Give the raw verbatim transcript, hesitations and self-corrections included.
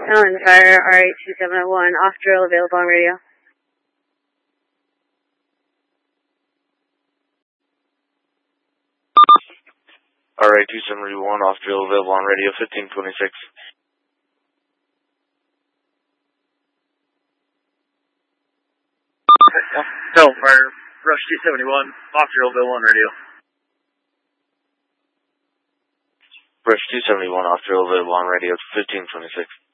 Allen Fire, R eight two seven oh one, off drill available on radio. R eight two seven one, off drill available on radio, fifteen twenty-six. Allen Fire, Rush two seventy-one, off drill available on radio. Rush two seventy-one, off drill available on radio, fifteen twenty-six.